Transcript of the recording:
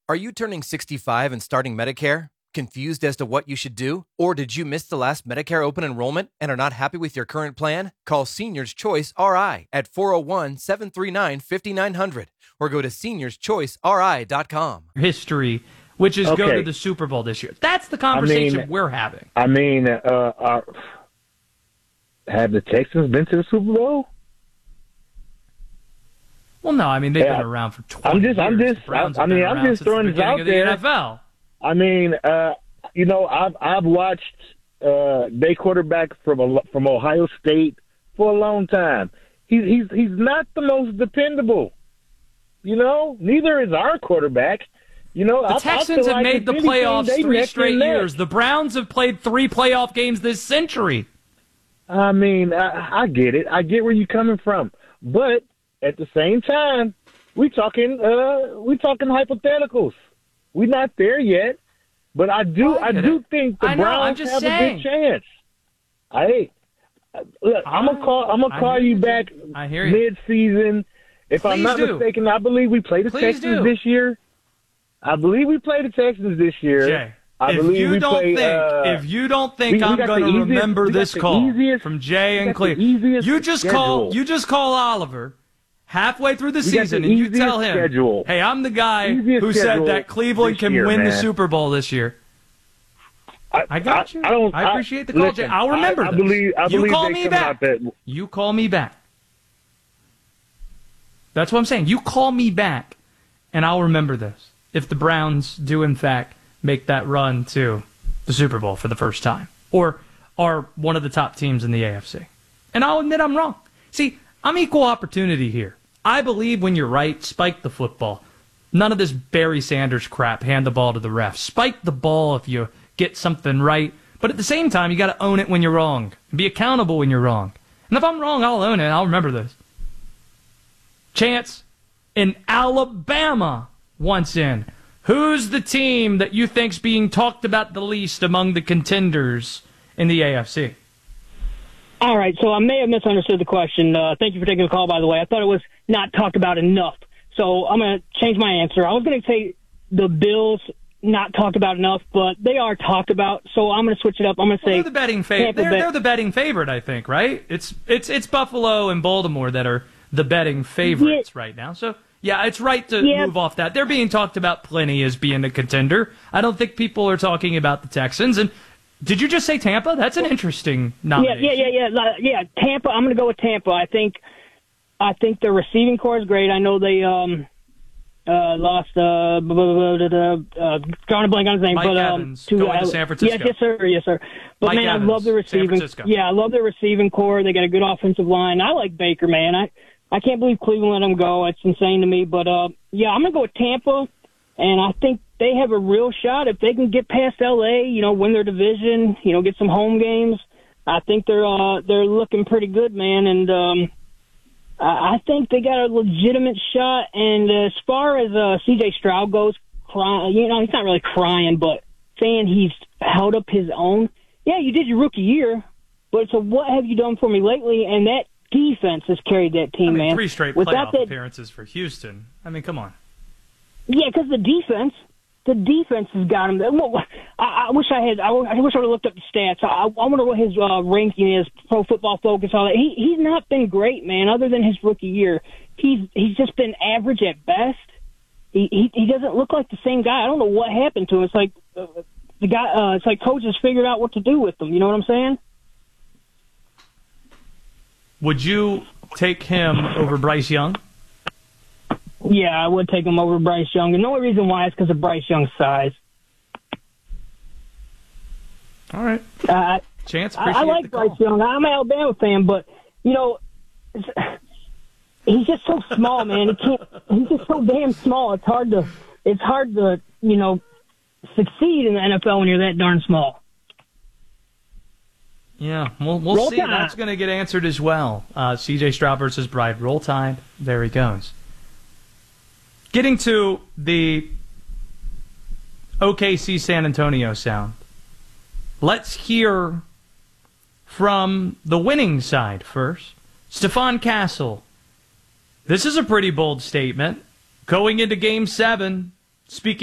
Are you turning 65 and starting Medicare? Confused as to what you should do? Or did you miss the last Medicare open enrollment and are not happy with your current plan? Call Seniors Choice RI at 401-739-5900 or go to seniorschoiceri.com. History, which is go to the Super Bowl this year. That's the conversation we're having. Have the Texans been to the Super Bowl? Well, no, I mean, they've been around for 20 years. I'm just throwing this out there. NFL. I mean, I've watched their quarterback from Ohio State for a long time. He's not the most dependable. Neither is our quarterback. The Texans have made the playoffs 3 straight years. The Browns have played 3 playoff games this century. I mean, I get it. I get where you're coming from, but at the same time, we talking hypotheticals. We're not there yet, but I do think the Browns have a good chance. I'm gonna call you back mid-season. If I'm not mistaken, I believe we play the Texans this year. Jay, if you don't think I'm going to remember this call from Jay and Cleve, you just call Oliver halfway through the season and you tell him, hey, I'm the guy who said that Cleveland can win the Super Bowl this year. I got you. I appreciate the call, Jay. I'll remember this. You call me back. You call me back. That's what I'm saying. You call me back, and I'll remember this. If the Browns do, in fact, make that run to the Super Bowl for the first time, or are one of the top teams in the AFC. And I'll admit I'm wrong. See, I'm equal opportunity here. I believe when you're right, spike the football. None of this Barry Sanders crap, hand the ball to the ref. Spike the ball if you get something right. But at the same time, you got to own it when you're wrong. Be accountable when you're wrong. And if I'm wrong, I'll own it. I'll remember this. Chance in Alabama wants in. Who's the team that you think's being talked about the least among the contenders in the AFC? All right, so I may have misunderstood the question. Thank you for taking the call, by the way. I thought it was not talked about enough. So I'm going to change my answer. I was going to say the Bills not talked about enough, but they are talked about. So I'm going to switch it up. I'm going to say they're the betting favorite. They're the betting favorite, I think, right? It's Buffalo and Baltimore that are the betting favorites right now. So yeah, it's right to move off that. They're being talked about plenty as being a contender. I don't think people are talking about the Texans. And did you just say Tampa? That's an interesting nomination. Yeah. Tampa. I'm going to go with Tampa. I think their receiving core is great. I know they lost drawing a blank on his name, Mike Evans going to San Francisco. Yes, sir. But Mike man, Evans, I love the receiving. Yeah, I love their receiving core. They got a good offensive line. I like Baker, man. I can't believe Cleveland let him go. It's insane to me. But I'm gonna go with Tampa, and I think they have a real shot if they can get past LA. Win their division. Get some home games. I think they're looking pretty good, man. And I think they got a legitimate shot. And as far as C.J. Stroud goes, crying, he's not really crying, but saying he's held up his own. Yeah, you did your rookie year, but so what have you done for me lately? And that defense has carried that team, man. 3 straight playoff appearances for Houston. I mean, come on. Yeah, because the defense has got him. I wish I would have looked up the stats. I wonder what his ranking is, Pro Football Focus, all that. He's not been great, man, other than his rookie year. He's just been average at best. He doesn't look like the same guy. I don't know what happened to him. It's like the guy. It's like coaches figured out what to do with him. You know what I'm saying? Would you take him over Bryce Young? Yeah, I would take him over Bryce Young. And the only reason why is because of Bryce Young's size. All right. Chance, I like Bryce Young. I'm an Alabama fan, but, he's just so small, man. He's just so damn small. It's hard to succeed in the NFL when you're that darn small. Yeah, we'll see. That's going to get answered as well. C.J. Stroud versus Bryde. Roll Tide. There he goes. Getting to the OKC San Antonio sound, let's hear from the winning side first. Stephon Castle. This is a pretty bold statement. Going into Game 7, speaking